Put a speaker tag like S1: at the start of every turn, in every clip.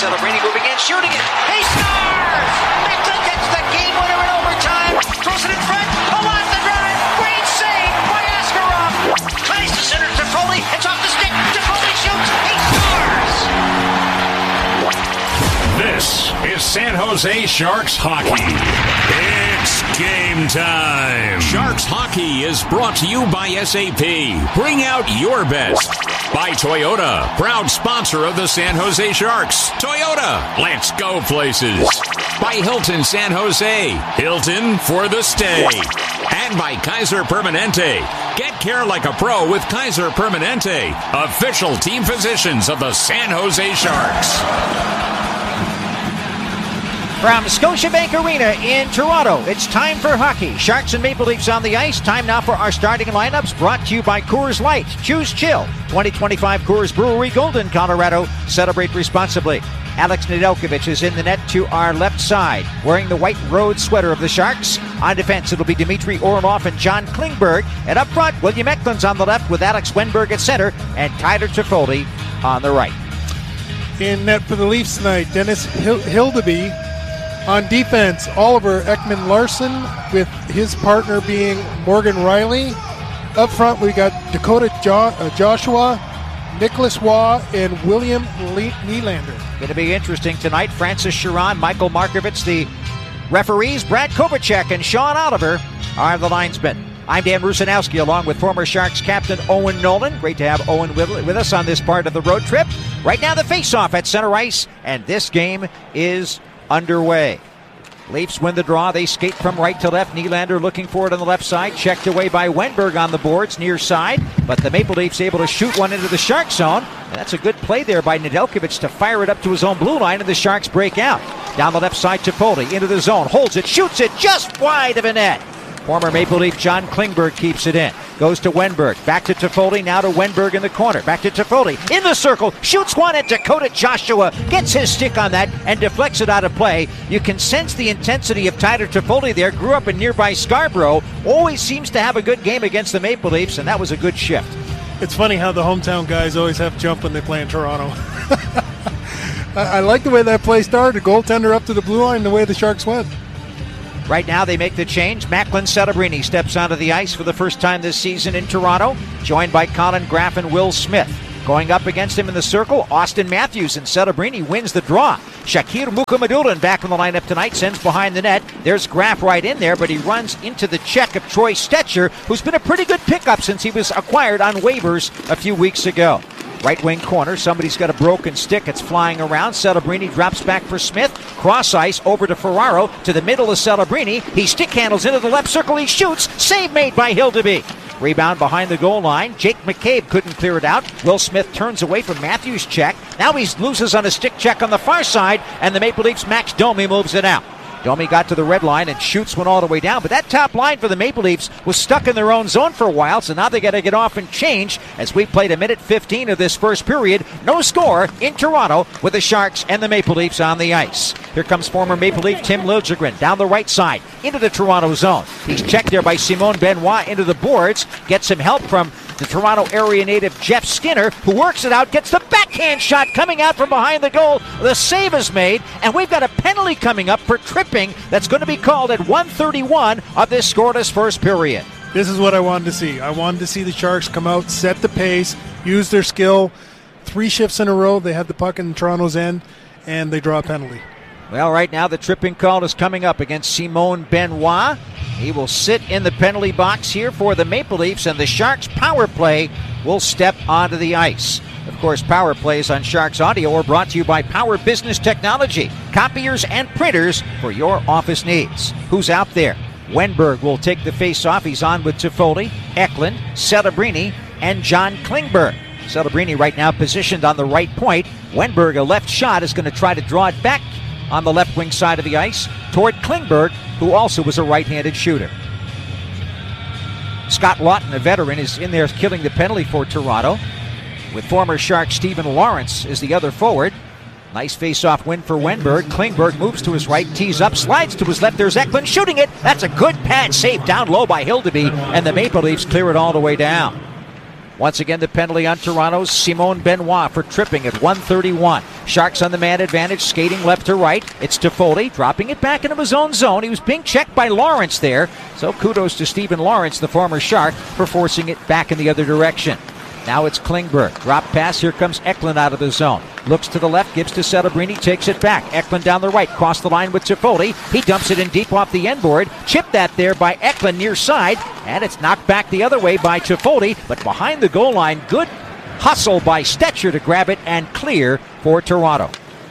S1: Celebrini moving in, shooting it. He scores! Mecklin gets the game winner in overtime. Throws it in front. Along the drive. Great save by Askarov. Tries to center Toffoli. It's off the stick. Toffoli shoots. He scores!
S2: This is San Jose Sharks hockey. It's game time. Sharks hockey is brought to you by SAP. Bring out your best. By Toyota, proud sponsor of the San Jose Sharks. Toyota, let's go places. By Hilton San Jose, Hilton for the stay. And by Kaiser Permanente. Get care like a pro with Kaiser Permanente, official team physicians of the San Jose Sharks.
S3: From Scotiabank Arena in Toronto, it's time for hockey. Sharks and Maple Leafs on the ice. Time now for our starting lineups, brought to you by Coors Light. Choose chill. 2025 Coors Brewery, Golden, Colorado. Celebrate responsibly. Alex Nedeljkovic is in the net to our left side, wearing the white road sweater of the Sharks. On defense, it'll be Dmitry Orlov and John Klingberg. And up front, William Eklund's on the left with Alex Wennberg at center and Tyler Toffoli on the right.
S4: In net for the Leafs tonight, Dennis Hildeby. On defense, Oliver Ekman-Larsson with his partner being Morgan Riley. Up front, we got Dakota Joshua, Nicholas Waugh, and William Nylander.
S3: Going to be interesting tonight. Francis Chiron, Michael Markovits, the referees. Brad Kovacek and Sean Oliver are the linesmen. I'm Dan Rusanowski, along with former Sharks captain Owen Nolan. Great to have Owen with us on this part of the road trip. Right now, the face-off at center ice, and this game is underway. Leafs win the draw. They skate from right to left. Nylander looking for it on the left side. Checked away by Wennberg on the boards near side. But the Maple Leafs able to shoot one into the Shark zone. And that's a good play there by Nedeljkovic to fire it up to his own blue line, and the Sharks break out. Down the left side, Toffoli into the zone. Holds it, shoots it just wide of a net. Former Maple Leaf John Klingberg keeps it in. Goes to Wennberg. Back to Toffoli. Now to Wennberg in the corner. Back to Toffoli. In the circle. Shoots one, and Dakota Joshua gets his stick on that and deflects it out of play. You can sense the intensity of Tyler Toffoli there. Grew up in nearby Scarborough. Always seems to have a good game against the Maple Leafs, and that was a good shift.
S4: It's funny how the hometown guys always have to jump when they play in Toronto. I like the way that play started. Goaltender up to the blue line, the way the Sharks went.
S3: Right now they make the change. Macklin Celebrini steps onto the ice for the first time this season in Toronto, joined by Colin Graff and Will Smith. Going up against him in the circle, Austin Matthews, and Celebrini wins the draw. Shakir Mukhamadullin back in the lineup tonight, sends behind the net. There's Graff right in there, but he runs into the check of Troy Stetcher, who's been a pretty good pickup since he was acquired on waivers a few weeks ago. Right wing corner, somebody's got a broken stick. It's flying around. Celebrini drops back for Smith. Cross ice over to Ferraro. To the middle of Celebrini. He stick handles into the left circle. He shoots. Save made by Hildeby. Rebound behind the goal line. Jake McCabe couldn't clear it out. Will Smith turns away from Matthews' check. Now he loses on a stick check on the far side. And the Maple Leafs' Max Domi moves it out. Domi got to the red line and shoots one all the way down. But that top line for the Maple Leafs was stuck in their own zone for a while, so now they got to get off and change as we played a minute 15 of this first period. No score in Toronto with the Sharks and the Maple Leafs on the ice. Here comes former Maple Leaf Tim Liljegren down the right side into the Toronto zone. He's checked there by Simon Benoit into the boards. Gets some help from the Toronto area native Jeff Skinner, who works it out, gets the backhand shot coming out from behind the goal. The save is made, and we've got a penalty coming up for tripping that's going to be called at 1:31 of this scoreless first period.
S4: This is what I wanted to see. I wanted to see the Sharks come out, set the pace, use their skill. 3 shifts in a row, they had the puck in Toronto's end, and they draw a penalty.
S3: Well, right now the tripping call is coming up against Simon Benoit. He will sit in the penalty box here for the Maple Leafs, and the Sharks power play will step onto the ice. Of course, power plays on Sharks Audio are brought to you by Power Business Technology, copiers and printers for your office needs. Who's out there? Wennberg will take the face-off. He's on with Toffoli, Eklund, Celebrini, and John Klingberg. Celebrini right now positioned on the right point. Wennberg, a left shot, is going to try to draw it back on the left wing side of the ice toward Klingberg, who also was a right-handed shooter. Scott Laughton, a veteran, is in there killing the penalty for Toronto, with former Shark Stephen Lawrence as the other forward. Nice face-off win for Wennberg. Klingberg moves to his right, tees up, slides to his left. There's Eklund shooting it. That's a good pad save down low by Hildeby, and the Maple Leafs clear it all the way down. Once again, the penalty on Toronto's Simone Benoit for tripping at 131. Sharks on the man advantage, skating left to right. It's Toffoli dropping it back into his own zone. He was being checked by Lawrence there. So kudos to Stephen Lawrence, the former Shark, for forcing it back in the other direction. Now it's Klingberg. Drop pass. Here comes Eklund out of the zone. Looks to the left, gives to Celebrini, takes it back. Eklund down the right, cross the line with Toffoli. He dumps it in deep off the end board. Chipped that there by Eklund near side, and it's knocked back the other way by Toffoli. But behind the goal line, good hustle by Stetcher to grab it and clear for Toronto.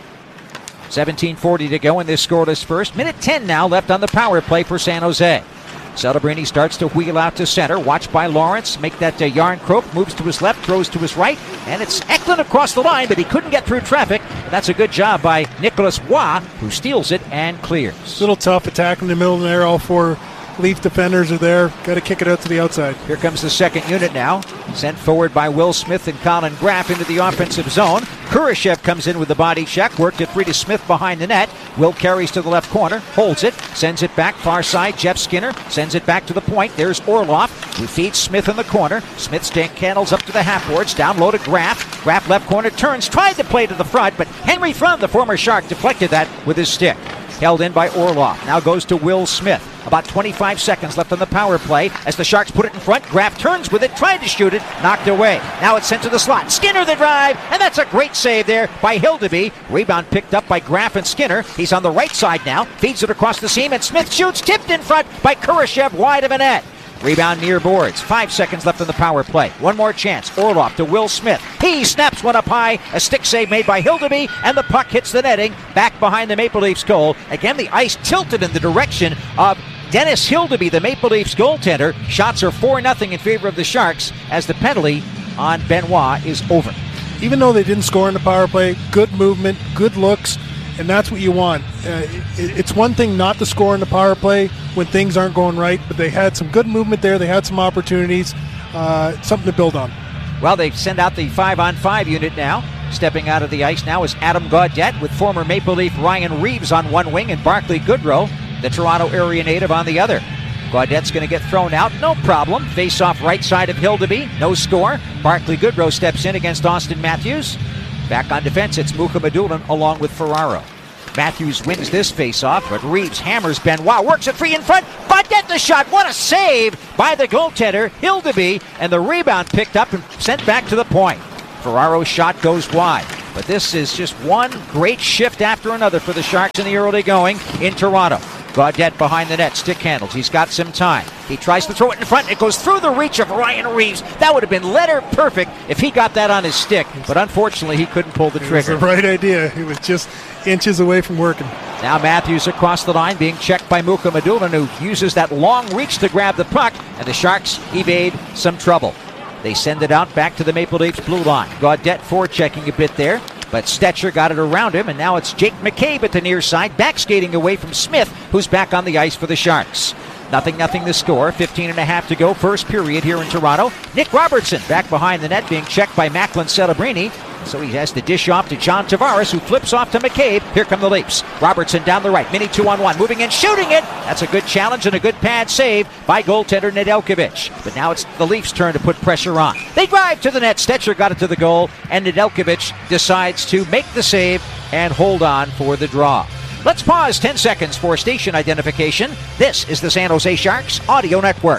S3: 17:40 to go in this scoreless first. Minute 10 now left on the power play for San Jose. Celebrini starts to wheel out to center, watched by Lawrence. Make that Yarncroke, moves to his left, throws to his right, and it's Eklund across the line, but he couldn't get through traffic. But that's a good job by Nicholas Waugh, who steals it and clears.
S4: A little tough attack in the middle there. All four Leaf defenders are there. Got to kick it out to the outside.
S3: Here comes the second unit now. Sent forward by Will Smith and Colin Graff into the offensive zone. Kurashev comes in with the body check. Worked it free to Smith behind the net. Will carries to the left corner. Holds it. Sends it back far side. Jeff Skinner sends it back to the point. There's Orlov, who feeds Smith in the corner. Smith candles up to the half boards. Down low to Graff. Graff left corner turns. Tried to play to the front, but Henry Front, the former Shark, deflected that with his stick. Held in by Orlov. Now goes to Will Smith. About 25 seconds left on the power play. As the Sharks put it in front, Graff turns with it, tried to shoot it, knocked away. Now it's sent to the slot. Skinner the drive, and that's a great save there by Hildeby. Rebound picked up by Graff and Skinner. He's on the right side now. Feeds it across the seam, and Smith shoots, tipped in front by Kurashev, wide of a net. Rebound near boards. 5 seconds left on the power play. One more chance. Orlov to Will Smith. He snaps one up high. A stick save made by Hildeby, and the puck hits the netting back behind the Maple Leafs goal. Again, the ice tilted in the direction of Dennis Hildeby, the Maple Leafs goaltender. Shots are 4-0 in favor of the Sharks as the penalty on Benoit is over.
S4: Even though they didn't score in the power play, good movement, good looks, and that's what you want. It's one thing not to score in the power play when things aren't going right, but they had some good movement there. They had some opportunities, something to build on.
S3: Well, they send out the 5-on-5 unit now. Stepping out of the ice now is Adam Gaudette with former Maple Leaf Ryan Reeves on one wing and Barclay Goodrow, the Toronto area native, on the other. Gaudette's going to get thrown out, no problem. Face off right side of Hildeby, no score. Barclay Goodrow steps in against Austin Matthews. Back on defense, it's Mukhamadullin along with Ferraro. Matthews wins this face-off, but Reeves hammers Benoit, works it free in front. Gaudette the shot, what a save by the goaltender, Hildeby, and the rebound picked up and sent back to the point. Ferraro's shot goes wide, but this is just one great shift after another for the Sharks in the early going in Toronto. Gaudette behind the net, stick handles. He's got some time. He tries to throw it in front. It goes through the reach of Ryan Reeves. That would have been letter perfect if he got that on his stick, but unfortunately he couldn't pull the trigger.
S4: It was the right idea. He was just inches away from working.
S3: Now Matthews across the line being checked by Mukhamadullin, who uses that long reach to grab the puck, and the Sharks evade some trouble. They send it out back to the Maple Leafs blue line. Gaudette forechecking a bit there, but Stetcher got it around him, and now it's Jake McCabe at the near side, back skating away from Smith, who's back on the ice for the Sharks. 0-0 the score, 15.5 to go, first period here in Toronto. Nick Robertson back behind the net being checked by Macklin Celebrini. So he has to dish off to John Tavares, who flips off to McCabe. Here come the Leafs. Robertson down the right, mini 2-on-1, moving in, shooting it. That's a good challenge and a good pad save by goaltender Nedeljkovic. But now it's the Leafs' turn to put pressure on. They drive to the net. Stetcher got it to the goal, and Nedeljkovic decides to make the save and hold on for the draw. Let's pause 10 seconds for station identification. This is the San Jose Sharks Audio Network.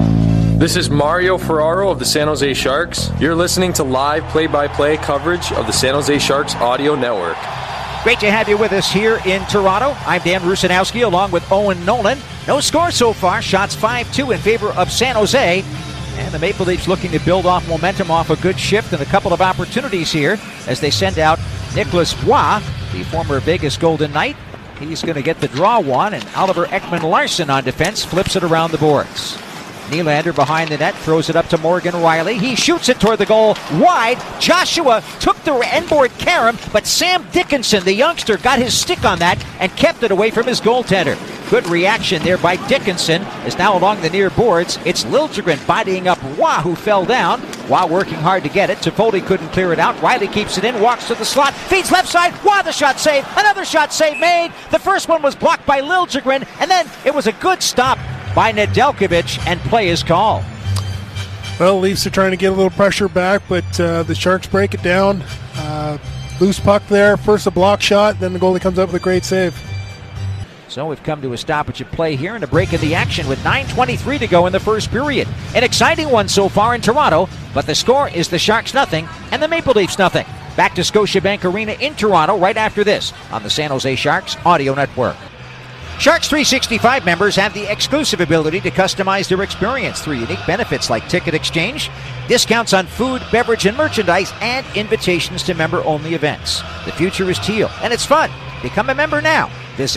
S5: This is Mario Ferraro of the San Jose Sharks. You're listening to live play-by-play coverage of the San Jose Sharks Audio Network.
S3: Great to have you with us here in Toronto. I'm Dan Rusanowski along with Owen Nolan. No score so far. Shots 5-2 in favor of San Jose. And the Maple Leafs looking to build off momentum off a good shift and a couple of opportunities here as they send out Nicholas Waugh, the former Vegas Golden Knight. He's going to get the draw one, and Oliver Ekman-Larsson on defense flips it around the boards. Nylander behind the net, throws it up to Morgan Riley. He shoots it toward the goal, wide. Joshua took the end board carom, but Sam Dickinson, the youngster, got his stick on that and kept it away from his goaltender. Good reaction there by Dickinson, is now along the near boards. It's Liljegren bodying up Waugh, who fell down. Waugh working hard to get it. Toffoli couldn't clear it out. Riley keeps it in, walks to the slot, feeds left side. Waugh, the shot save. Another shot save made. The first one was blocked by Liljegren, and then it was a good stop by Nedeljkovic, and play is called.
S4: Well, Leafs are trying to get a little pressure back, but the Sharks break it down. Loose puck there. First a block shot, then the goalie comes up with a great save.
S3: So we've come to a stoppage of play here and a break in the action with 9:23 to go in the first period. An exciting one so far in Toronto, but the score is the Sharks nothing and the Maple Leafs nothing. Back to Scotiabank Arena in Toronto right after this on the San Jose Sharks Audio Network. Sharks 365 members have the exclusive ability to customize their experience through unique benefits like ticket exchange, discounts on food, beverage, and merchandise, and invitations to member-only events. The future is teal, and it's fun. Become a member now. Visit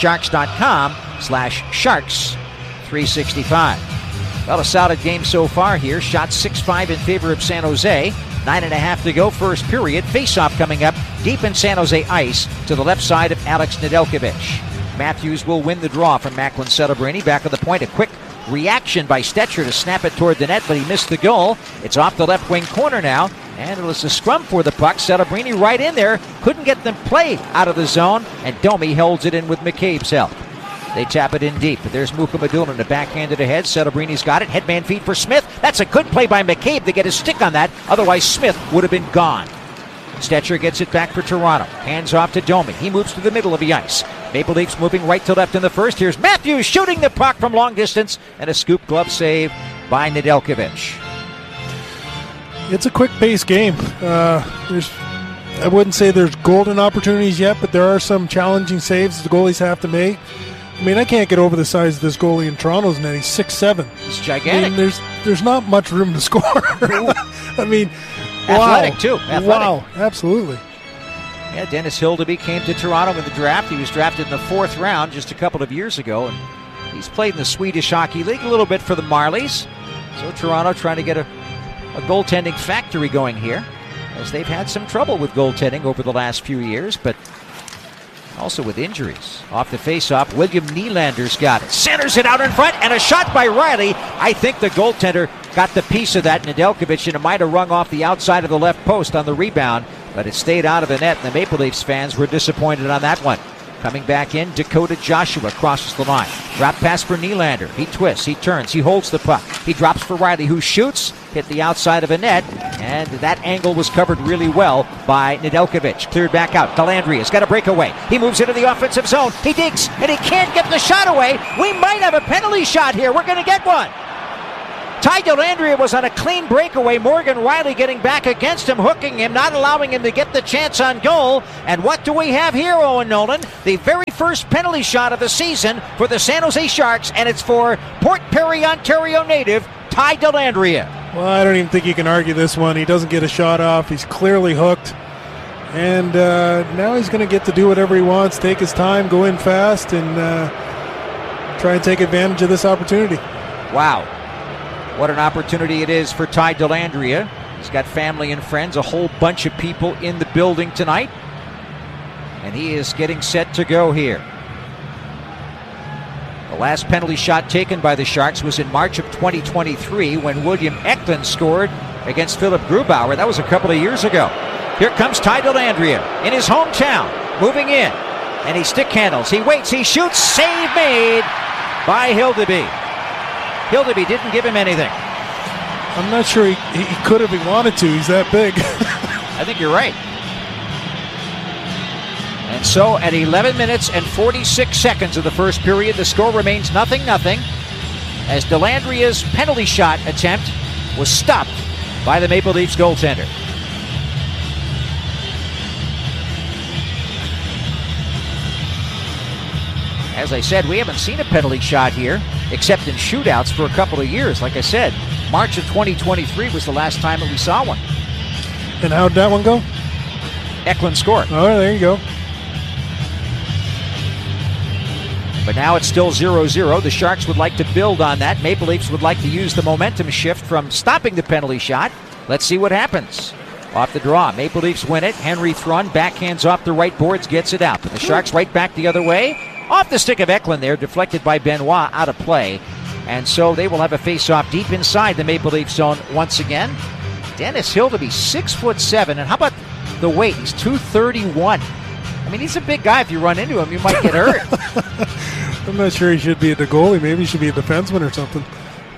S3: sjsharks.com/sharks365. Well, a solid game so far here. Shot 6-5 in favor of San Jose. 9.5 to go, first period. Face-off coming up deep in San Jose ice to the left side of Alex Nedeljkovic. Matthews will win the draw from Macklin Celebrini. Back on the point, a quick reaction by Stetcher to snap it toward the net, but he missed the goal. It's off the left wing corner now, and it was a scrum for the puck. Celebrini right in there, couldn't get the play out of the zone, and Domi holds it in with McCabe's help. They tap it in deep, but there's Muka Madulin, a backhanded ahead. Celebrini's got it, headman feed for Smith. That's a good play by McCabe to get his stick on that, otherwise Smith would have been gone. Stetcher gets it back for Toronto. Hands off to Domi. He moves to the middle of the ice. Maple Leafs moving right to left in the first. Here's Matthews shooting the puck from long distance, and a scoop glove save by Nedeljkovic.
S4: It's a quick-paced game. I wouldn't say there's golden opportunities yet, but there are some challenging saves the goalies have to make. I mean, I can't get over the size of this goalie in Toronto's net. He's 6'7".
S3: He's gigantic.
S4: I mean, there's not much room to score. I mean,
S3: athletic,
S4: wow.
S3: too. Athletic.
S4: Wow, absolutely.
S3: Yeah, Dennis Hildeby came to Toronto in the draft. He was drafted in the 4th round just a couple of years ago, and he's played in the Swedish Hockey League a little bit for the Marlies. So Toronto trying to get a goaltending factory going here, as they've had some trouble with goaltending over the last few years, but also with injuries. Off the faceoff, William Nylander's got it. Centers it out in front, and a shot by Riley. I think the goaltender got the piece of that, Nedeljkovic, and it might have rung off the outside of the left post on the rebound, but it stayed out of the net, and the Maple Leafs fans were disappointed on that one. Coming back in, Dakota Joshua crosses the line. Drop pass for Nylander. He twists, he turns, he holds the puck. He drops for Riley, who shoots, hit the outside of a net, and that angle was covered really well by Nedeljkovic. Cleared back out. Dellandria's got a breakaway. He moves into the offensive zone. He digs, and he can't get the shot away. We might have a penalty shot here. We're going to get one. Ty Dellandria was on a clean breakaway. Morgan Riley getting back against him, hooking him, not allowing him to get the chance on goal. And what do we have here, Owen Nolan? The very first penalty shot of the season for the San Jose Sharks, and it's for Port Perry, Ontario native Ty Dellandria.
S4: Well, I don't even think you can argue this one. He doesn't get a shot off. He's clearly hooked. And now he's going to get to do whatever he wants, take his time, go in fast, and try and take advantage of this opportunity.
S3: Wow. What an opportunity it is for Ty Dellandria. He's got family and friends, a whole bunch of people in the building tonight. And he is getting set to go here. The last penalty shot taken by the Sharks was in March of 2023 when William Eklund scored against Philip Grubauer. That was a couple of years ago. Here comes Ty Dellandria in his hometown, moving in. And he stick handles, he waits, he shoots, save made by Hildeby. Hildeby didn't give him anything.
S4: I'm not sure he could if he wanted to. He's that big.
S3: I think you're right. And so at 11 minutes and 46 seconds of the first period, the score remains 0-0 as Dellandria's penalty shot attempt was stopped by the Maple Leafs goaltender. As I said, we haven't seen a penalty shot here, except in shootouts for a couple of years. Like I said, March of 2023 was the last time that we saw one.
S4: And how'd that one go?
S3: Eklund scored.
S4: Oh, there you go.
S3: But now it's still 0-0. The Sharks would like to build on that. Maple Leafs would like to use the momentum shift from stopping the penalty shot. Let's see what happens. Off the draw, Maple Leafs win it. Henry Thrun backhands off the right boards, gets it out. But the Sharks right back the other way. Off the stick of Eklund there, deflected by Benoit, out of play. And so they will have a face-off deep inside the Maple Leaf zone once again. Dennis Hildeby, 6'7", and how about the weight? He's 231. I mean, he's a big guy. If you run into him, you might get hurt.
S4: I'm not sure he should be the goalie. Maybe he should be a defenseman or something.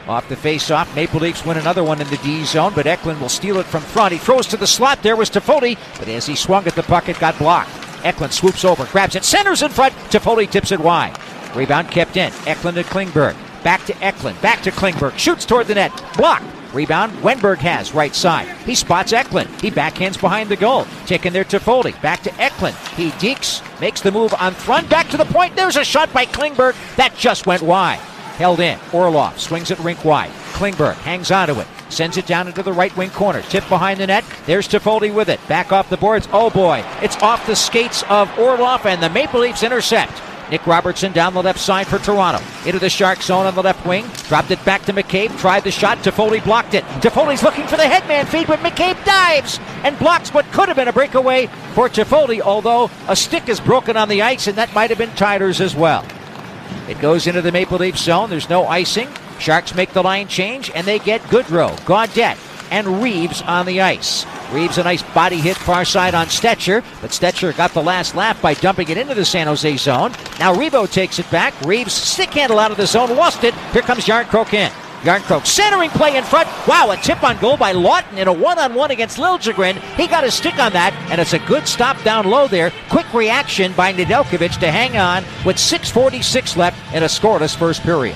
S3: Off the face-off, Maple Leafs win another one in the D zone, but Eklund will steal it from front. He throws to the slot. There was Toffoli, but as he swung at the puck, it got blocked. Eklund swoops over, grabs it, centers in front. Toffoli tips it wide. Rebound kept in. Eklund to Klingberg. Back to Eklund. Back to Klingberg. Shoots toward the net. Blocked. Rebound, Wenberg has right side. He spots Eklund. He backhands behind the goal. Taken there Toffoli. Back to Eklund. He dekes, makes the move on front. Back to the point. There's a shot by Klingberg. That just went wide. Held in. Orlov swings it rink wide. Klingberg hangs onto it. Sends it down into the right wing corner. Tip behind the net. There's Toffoli with it. Back off the boards. Oh boy. It's off the skates of Orlov, and the Maple Leafs intercept. Nick Robertson down the left side for Toronto. Into the Shark zone on the left wing. Dropped it back to McCabe. Tried the shot. Toffoli blocked it. Toffoli's looking for the headman feed, but McCabe dives and blocks what could have been a breakaway for Toffoli, although a stick is broken on the ice, and that might have been Tyler's as well. It goes into the Maple Leaf zone. There's no icing. Sharks make the line change, and they get Goodrow, Gaudette, and Reeves on the ice. Reeves a nice body hit far side on Stetcher, but Stetcher got the last laugh by dumping it into the San Jose zone. Now Revo takes it back. Reeves stick handle out of the zone, lost it. Here comes Jarnkrok in. Jarnkrok centering play in front. Wow, a tip on goal by Lawton in a one-on-one against Liljegren. He got a stick on that, and it's a good stop down low there. Quick reaction by Nedeljkovic to hang on with 6:46 left in a scoreless first period.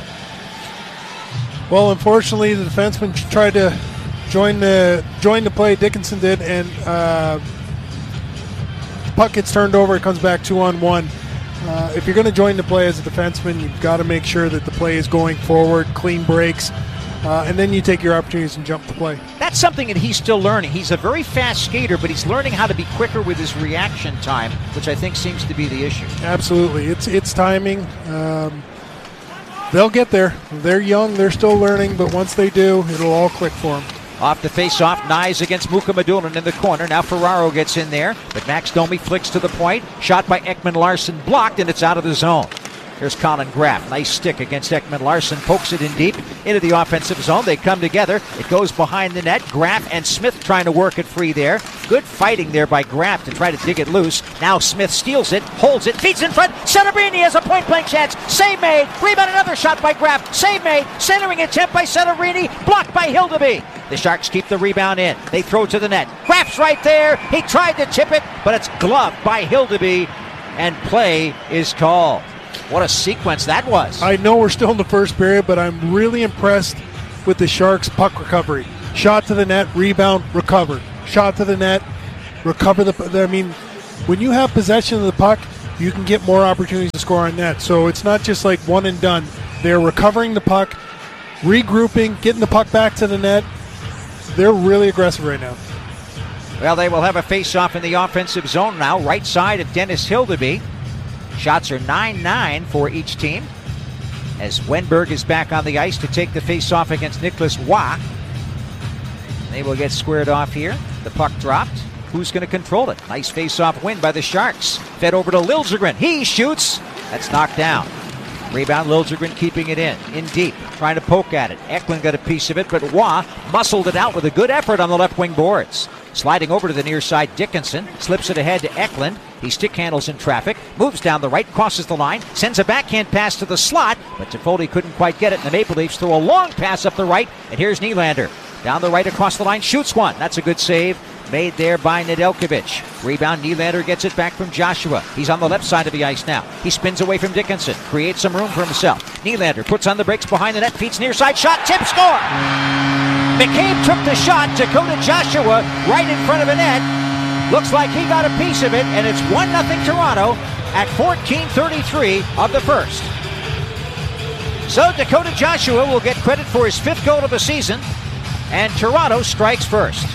S4: Well, unfortunately, the defenseman tried to join the play. Dickinson did, and the puck gets turned over. It comes back 2-on-1. If you're going to join the play as a defenseman, you've got to make sure that the play is going forward, clean breaks, and then you take your opportunities and jump the play.
S3: That's something that he's still learning. He's a very fast skater, but he's learning how to be quicker with his reaction time, which I think seems to be the issue.
S4: Absolutely. It's timing. They'll get there. They're young. They're still learning, but once they do, it'll all click for them.
S3: Off the face-off, Nyes against Mukhamadullin in the corner. Now Ferraro gets in there, but Max Domi flicks to the point. Shot by Ekman-Larsson, blocked, and it's out of the zone. Here's Colin Graff. Nice stick against Ekman-Larsson. Pokes it in deep into the offensive zone. They come together. It goes behind the net. Graff and Smith trying to work it free there. Good fighting there by Graff to try to dig it loose. Now Smith steals it, holds it, feeds in front. Celebrini has a point-blank chance. Save made. Rebound, another shot by Graff. Save made. Centering attempt by Celebrini. Blocked by Hildeby. The Sharks keep the rebound in. They throw to the net. Graff's right there. He tried to chip it, but it's gloved by Hildeby, and play is called. What a sequence that was.
S4: I know we're still in the first period, but I'm really impressed with the Sharks' puck recovery. Shot to the net, rebound, recover. Shot to the net, recover I mean, when you have possession of the puck, you can get more opportunities to score on net. So it's not just like one and done. They're recovering the puck, regrouping, getting the puck back to the net. They're really aggressive right now.
S3: Well, they will have a face-off in the offensive zone now, right side of Dennis Hildeby. Shots are 9-9 for each team, as Wenberg is back on the ice to take the face-off against Nicholas Waugh. They will get squared off here. The puck dropped. Who's going to control it? Nice face-off win by the Sharks. Fed over to Liljegren. He shoots. That's knocked down. Rebound, Liljegren keeping it in deep, trying to poke at it. Eklund got a piece of it, but Waugh muscled it out with a good effort on the left wing boards. Sliding over to the near side, Dickinson slips it ahead to Eklund. He stick handles in traffic, moves down the right, crosses the line, sends a backhand pass to the slot, but Toffoli couldn't quite get it, and the Maple Leafs throw a long pass up the right, and here's Nylander. Down the right across the line, shoots one. That's a good save made there by Nedeljkovic. Rebound, Nylander gets it back from Joshua. He's on the left side of the ice now. He spins away from Dickinson, creates some room for himself. Nylander puts on the brakes behind the net, feeds near side, shot, tip, score! McCabe took the shot. Dakota Joshua right in front of the net. Looks like he got a piece of it, and it's 1-0 Toronto at 14:33 of the first. So Dakota Joshua will get credit for his 5th goal of the season, and Toronto strikes first.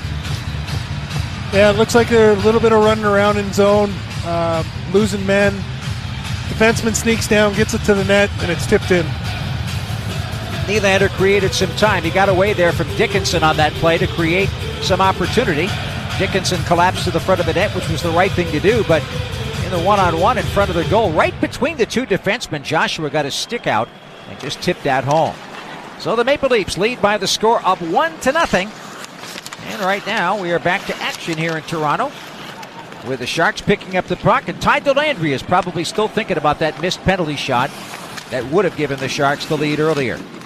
S4: Yeah, it looks like they're a little bit of running around in zone, losing men. Defenseman sneaks down, gets it to the net, and it's tipped in.
S3: Nylander created some time. He got away there from Dickinson on that play to create some opportunity. Dickinson collapsed to the front of the net, which was the right thing to do, but in the one-on-one in front of the goal, right between the two defensemen, Joshua got his stick out and just tipped that home. So the Maple Leafs lead by the score of 1-0. And right now we are back to action here in Toronto, with the Sharks picking up the puck, and Ty Dellandrea is probably still thinking about that missed penalty shot that would have given the Sharks the lead earlier.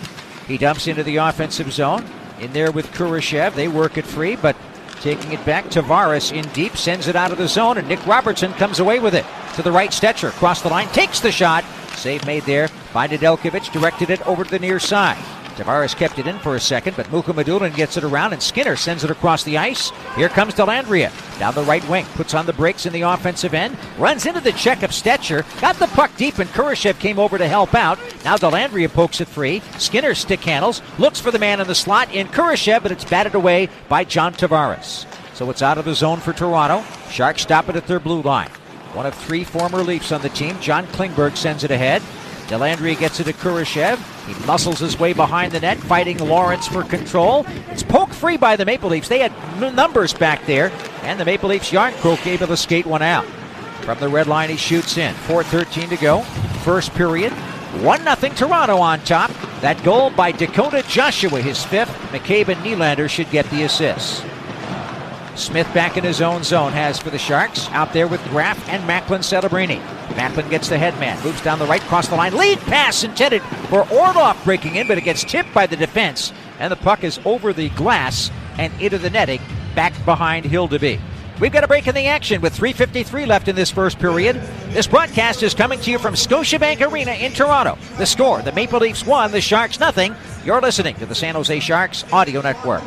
S3: He dumps into the offensive zone. In there with Kurashev. They work it free, but taking it back, Tavares in deep, sends it out of the zone, and Nick Robertson comes away with it. To the right, Stetcher across the line, takes the shot. Save made there by Nedeljkovic, directed it over to the near side. Tavares kept it in for a second, but Mukhamadullin gets it around, and Skinner sends it across the ice. Here comes Dellandrea down the right wing, puts on the brakes in the offensive end, runs into the check of Stetcher, got the puck deep, and Kurashev came over to help out. Now Dellandrea pokes it free. Skinner stick handles, looks for the man in the slot in Kurashev, but it's batted away by John Tavares. So it's out of the zone for Toronto. Sharks stop it at their blue line. One of 3 former Leafs on the team. John Klingberg sends it ahead. Dellandrea gets it to Kurashev. He muscles his way behind the net, fighting Lawrence for control. It's poked free by the Maple Leafs. They had numbers back there, and the Maple Leafs Yarncroke able to skate one out. From the red line, he shoots in. 4:13 to go. First period. 1-0 Toronto on top. That goal by Dakota Joshua, his 5th. McCabe and Nylander should get the assists. Smith back in his own zone has for the Sharks. Out there with Graf and Macklin Celebrini. Macklin gets the headman, moves down the right, cross the line. Lead pass intended for Orlov breaking in, but it gets tipped by the defense. And the puck is over the glass and into the netting, back behind Hildeby. We've got a break in the action with 3:53 left in this first period. This broadcast is coming to you from Scotiabank Arena in Toronto. The score, the Maple Leafs 1, the Sharks nothing. You're listening to the San Jose Sharks Audio Network.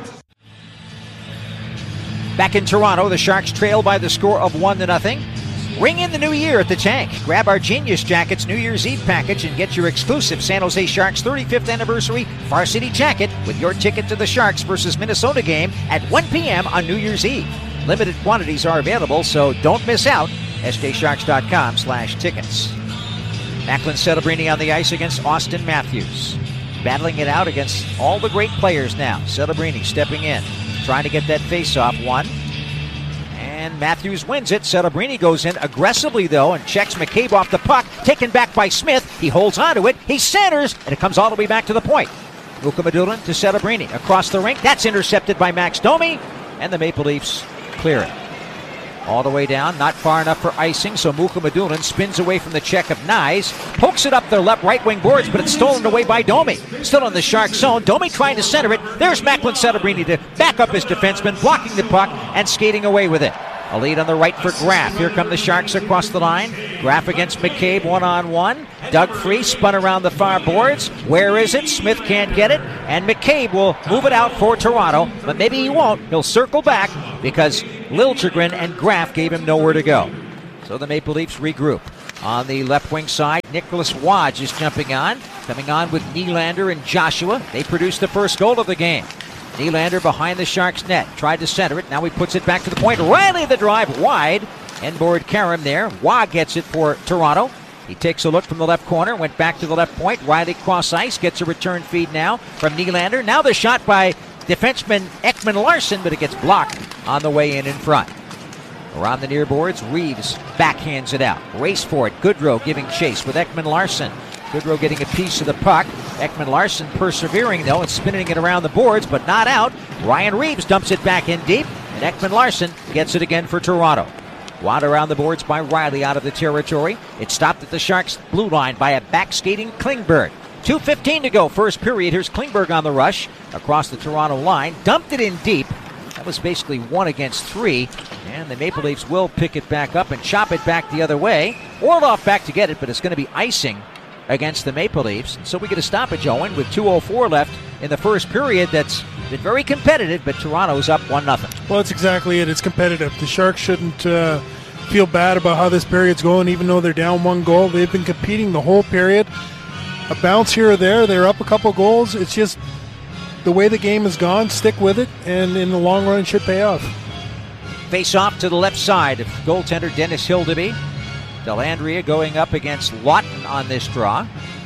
S3: Back in Toronto, the Sharks trail by the score of 1-0. Ring in the new year at the Tank. Grab our Genius Jackets New Year's Eve package and get your exclusive San Jose Sharks 35th anniversary varsity jacket with your ticket to the Sharks versus Minnesota game at 1 p.m. on New Year's Eve. Limited quantities are available, so don't miss out. sjsharks.com/tickets. Macklin Celebrini on the ice against Austin Matthews. Battling it out against all the great players now. Celebrini stepping in, trying to get that face-off one. And Matthews wins it. Celebrini goes in aggressively, though, and checks McCabe off the puck. Taken back by Smith. He holds onto it. He centers, and it comes all the way back to the point. Mukhamadullin to Celebrini. Across the rink. That's intercepted by Max Domi. And the Maple Leafs clear it. All the way down. Not far enough for icing, so Mukhamadullin spins away from the check of Nyes. Pokes it up their left right wing boards, but it's stolen away by Domi. Still in the Shark zone. Domi trying to center it. There's Macklin Celebrini to back up his defenseman, blocking the puck and skating away with it. A lead on the right for Graf. Here come the Sharks across the line. Graf against McCabe, one-on-one. Dug free, spun around the far boards. Where is it? Smith can't get it. And McCabe will move it out for Toronto. But maybe he won't. He'll circle back because Liljegren and Graf gave him nowhere to go. So the Maple Leafs regroup. On the left wing side, Nicholas Wadge is jumping on. Coming on with Nylander and Joshua. They produced the first goal of the game. Nylander behind the Sharks net. Tried to center it. Now he puts it back to the point. Riley the drive wide. Inboard Karam there. Wah gets it for Toronto. He takes a look from the left corner. Went back to the left point. Riley cross ice. Gets a return feed now from Nylander. Now the shot by defenseman Ekman Larsson, but it gets blocked on the way in front. Around the near boards, Reeves backhands it out. Race for it. Goodrow giving chase with Ekman Larsson. Goodrow getting a piece of the puck. Ekman Larsson persevering, though, and spinning it around the boards, but not out. Ryan Reeves dumps it back in deep, and Ekman Larsson gets it again for Toronto. Wad around the boards by Riley out of the territory. It stopped at the Sharks' blue line by a back-skating Klingberg. 2:15 to go, first period. Here's Klingberg on the rush across the Toronto line. Dumped it in deep. That was basically 1 against 3, and the Maple Leafs will pick it back up and chop it back the other way. Orlov back to get it, but it's going to be icing against the Maple Leafs. And so we get a stoppage, Owen, with 2:04 left in the first period. That's been very competitive, but Toronto's up 1-0.
S4: Well, that's exactly it. It's competitive. The Sharks shouldn't feel bad about how this period's going, even though they're down 1 goal. They've been competing the whole period. A bounce here or there. They're up a couple goals. It's just the way the game has gone. Stick with it, and in the long run, it should pay off.
S3: Face off to the left side of goaltender Dennis Hildeby. Dellandrea going up against Lawton on this draw.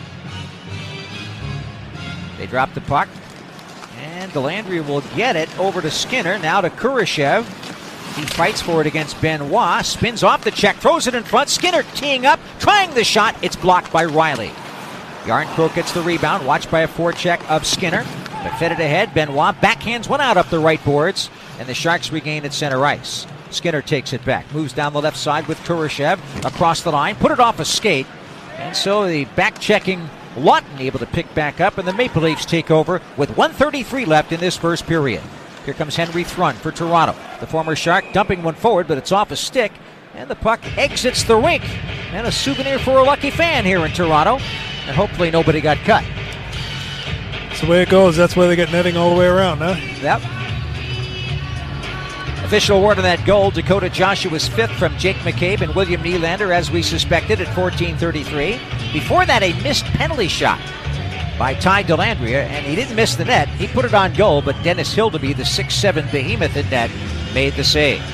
S3: They drop the puck, and Dellandrea will get it over to Skinner. Now to Kurashev. He fights for it against Benoit. Spins off the check, throws it in front. Skinner teeing up, trying the shot. It's blocked by Riley. Yarncroke gets the rebound, watched by a forecheck of Skinner. But fed it ahead. Benoit backhands one out up the right boards, and the Sharks regain at center ice. Skinner takes it back, moves down the left side with Kurashev across the line, put it off a skate, and so the back-checking Lawton able to pick back up, and the Maple Leafs take over with 1:33 left in this first period. Here comes Henry Thrun for Toronto. The former Shark dumping one forward, but it's off a stick, and the puck exits the rink. And a souvenir for a lucky fan here in Toronto, and hopefully nobody got cut.
S4: That's the way it goes. That's why they get netting all the way around, huh?
S3: Yep. Official word on that goal, Dakota Joshua's fifth from Jake McCabe and William Nylander, as we suspected, at 14:33. Before that, a missed penalty shot by Ty Dellandrea, and he didn't miss the net. He put it on goal, but Dennis Hildeby, the 6'7 behemoth in net, made the save.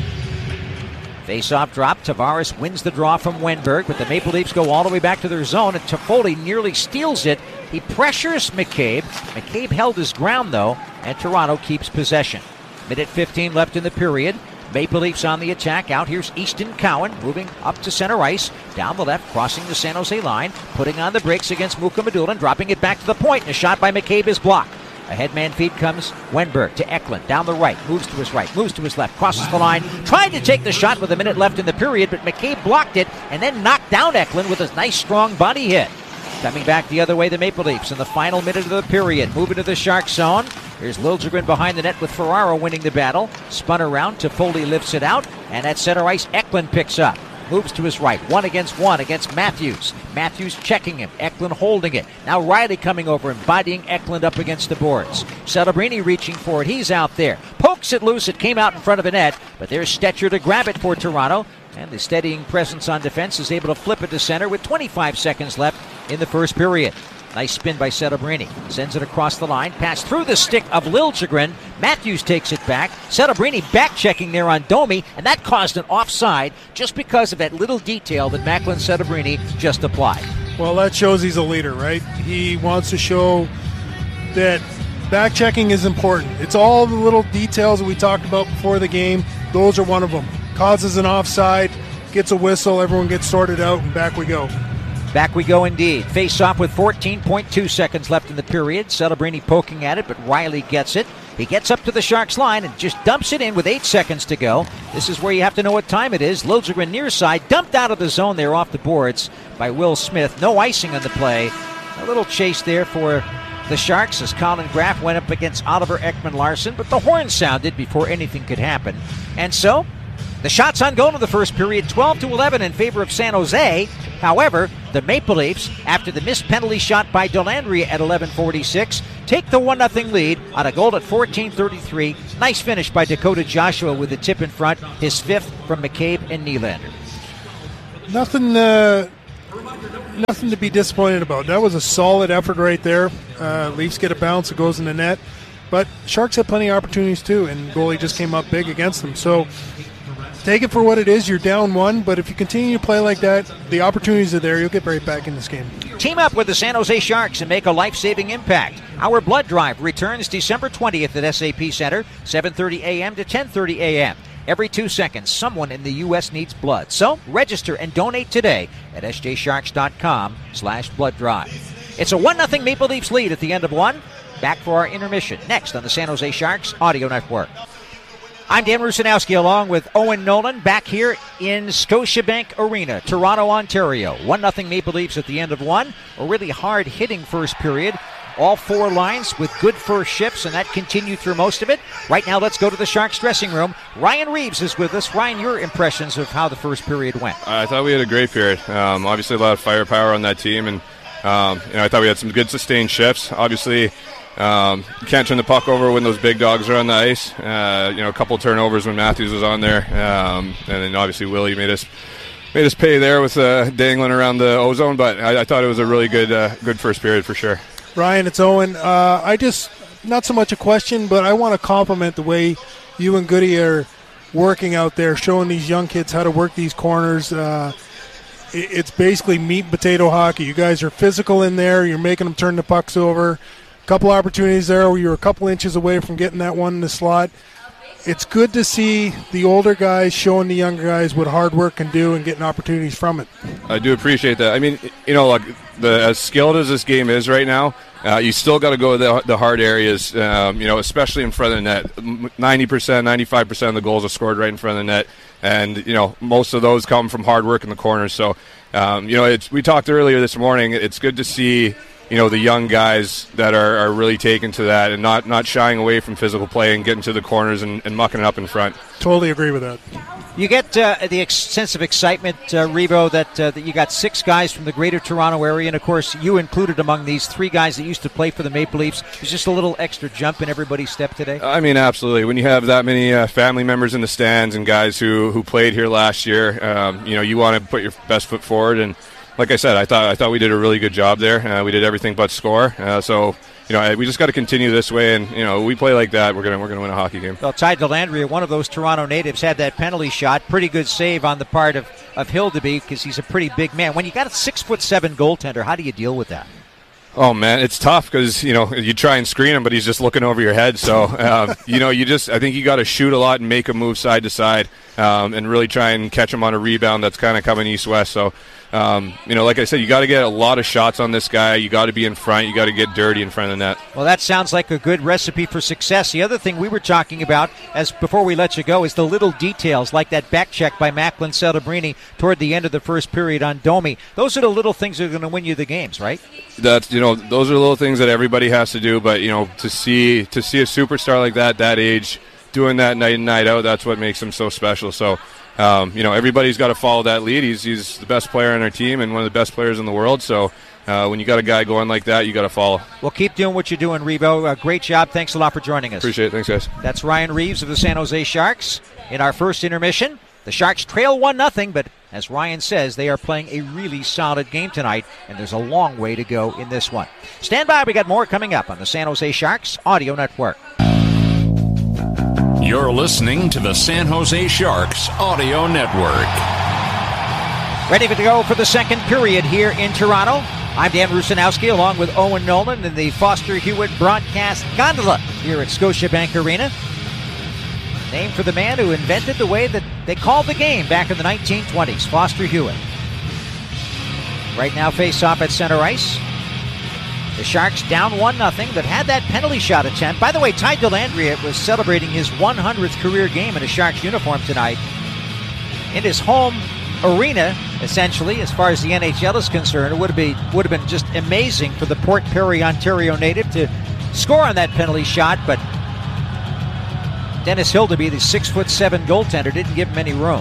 S3: Face-off drop. Tavares wins the draw from Wenberg, but the Maple Leafs go all the way back to their zone, and Toffoli nearly steals it. He pressures McCabe. McCabe held his ground, though, and Toronto keeps possession. Minute 15 left in the period. Maple Leafs on the attack. Out here's Easton Cowan moving up to center ice. Down the left, crossing the San Jose line. Putting on the brakes against Muka Madulin. Dropping it back to the point. And a shot by McCabe is blocked. A headman feed comes Wenberg to Eklund. Down the right. Moves to his right. Moves to his left. Crosses the line. Tried to take the shot with a minute left in the period, but McCabe blocked it and then knocked down Eklund with a nice strong body hit. Coming back the other way, the Maple Leafs in the final minute of the period. Moving to the Shark zone. Here's Liljegren behind the net with Ferraro winning the battle. Spun around. Toffoli lifts it out. And at center ice, Eklund picks up. Moves to his right. 1-on-1 against Matthews. Matthews checking him. Eklund holding it. Now Riley coming over and bodying Eklund up against the boards. Celebrini reaching for it. He's out there. Pokes it loose. It came out in front of a net. But there's Stetcher to grab it for Toronto. And the steadying presence on defense is able to flip it to center with 25 seconds left in the first period. Nice spin by Celebrini. Sends it across the line. Pass through the stick of Liljegren. Matthews takes it back. Celebrini back-checking there on Domi, and that caused an offside just because of that little detail that Macklin Celebrini just applied.
S4: Well, that shows he's a leader, right? He wants to show that back-checking is important. It's all the little details that we talked about before the game. Those are one of them. Causes an offside, gets a whistle, everyone gets sorted out, and back we go.
S3: Back we go indeed. Face off with 14.2 seconds left in the period. Celebrini poking at it, but Riley gets it. He gets up to the Sharks line and just dumps it in with 8 seconds to go. This is where you have to know what time it is. Liljegren near side, dumped out of the zone there off the boards by Will Smith. No icing on the play. A little chase there for the Sharks as Colin Graf went up against Oliver Ekman-Larsson, but the horn sounded before anything could happen. And so, the shots on goal in the first period, 12-11 in favor of San Jose. However, the Maple Leafs, after the missed penalty shot by Dellandrea at 11:46, take the 1-0 lead on a goal at 14:33. Nice finish by Dakota Joshua with the tip in front, his fifth from McCabe and Nylander.
S4: Nothing to be disappointed about. That was a solid effort right there. Leafs get a bounce, it goes in the net. But Sharks had plenty of opportunities too, and goalie just came up big against them. So take it for what it is. You're down one, but if you continue to play like that, the opportunities are there. You'll get right back in this game.
S3: Team up with the San Jose Sharks and make a life-saving impact. Our blood drive returns December 20th at SAP Center, 7:30 a.m. to 10:30 a.m. Every 2 seconds, someone in the U.S. needs blood. So register and donate today at sjsharks.com/blood drive. It's a 1-0 Maple Leafs lead at the end of one. Back for our intermission next on the San Jose Sharks Audio Network. I'm Dan Rusanowski along with Owen Nolan back here in Scotiabank Arena, Toronto, Ontario. 1-0 Maple Leafs at the end of one. A really hard-hitting first period. All four lines with good first shifts, and that continued through most of it. Right now, let's go to the Sharks dressing room. Ryan Reeves is with us. Ryan, your impressions of how the first period went?
S6: I thought we had a great period. Obviously, a lot of firepower on that team, and I thought we had some good sustained shifts. Obviously, you can't turn the puck over when those big dogs are on the ice. A couple turnovers when Matthews was on there, and then obviously Willie made us pay there with dangling around the ozone. But I thought it was a really good first period for sure.
S4: Ryan, it's Owen. Not so much a question, but I want to compliment the way you and Goody are working out there, showing these young kids how to work these corners. It's basically meat and potato hockey. You guys are physical in there. You're making them turn the pucks over. A couple opportunities there where you were a couple inches away from getting that one in the slot. It's good to see the older guys showing the younger guys what hard work can do and getting opportunities from it. I
S6: do appreciate that. I mean, as skilled as this game is right now, you still got to go to the hard areas, especially in front of the net. 90%, 95% of the goals are scored right in front of the net. And, most of those come from hard work in the corners. So, we talked earlier this morning. It's good to see, the young guys that are really taking to that and not shying away from physical play and getting to the corners and mucking it up in front.
S4: Totally agree with that.
S3: You get the sense of excitement, Revo, that you got 6 guys from the Greater Toronto area, and of course you included among these 3 guys that used to play for the Maple Leafs. There's just a little extra jump in everybody's step today.
S6: I mean, absolutely. When you have that many family members in the stands and guys who played here last year, you want to put your best foot forward. And like I said, I thought we did a really good job there. We did everything but score. We just got to continue this way, and we play like that, we're gonna win a hockey game.
S3: Well, Ty Dellandrea, one of those Toronto natives, had that penalty shot. Pretty good save on the part of Hildeby because he's a pretty big man. When you got a 6'7" goaltender, how do you deal with that?
S6: Oh man, it's tough because you try and screen him, but he's just looking over your head. So I think you got to shoot a lot and make him move side to side, and really try and catch him on a rebound that's kind of coming east-west. So. Like I said, you got to get a lot of shots on this guy. You got to be in front. You got to get dirty in front of the net.
S3: Well, that sounds like a good recipe for success. The other thing we were talking about, before we let you go, is the little details, like that back check by Macklin Celebrini toward the end of the first period on Domi. Those are the little things that are going to win you the games, right?
S6: Those are little things that everybody has to do. But to see a superstar like that age doing that night in, night out, that's what makes him so special. So. Everybody's got to follow that lead. He's the best player on our team and one of the best players in the world. So when you got a guy going like that, you got to follow. Well,
S3: keep doing what you're doing, Revo. Great job. Thanks a lot for joining us.
S6: Appreciate it. Thanks, guys.
S3: That's Ryan Reeves of the San Jose Sharks. In our first intermission, the Sharks trail 1-0, but as Ryan says, they are playing a really solid game tonight, and there's a long way to go in this one. Stand by. We got more coming up on the San Jose Sharks Audio Network.
S2: You're listening to the San Jose Sharks Audio Network.
S3: Ready to go for the second period here in Toronto. I'm Dan Rusanowski along with Owen Nolan in the Foster Hewitt broadcast gondola here at Scotiabank Arena. Named for the man who invented the way that they called the game back in the 1920s, Foster Hewitt. Right now face off at center ice. The Sharks down 1-0, but had that penalty shot attempt. By the way, Ty Dellandrea was celebrating his 100th career game in a Sharks uniform tonight. In his home arena, essentially, as far as the NHL is concerned, it would have been just amazing for the Port Perry, Ontario native to score on that penalty shot, but Dennis Hildeby, the 6'7" goaltender, didn't give him any room.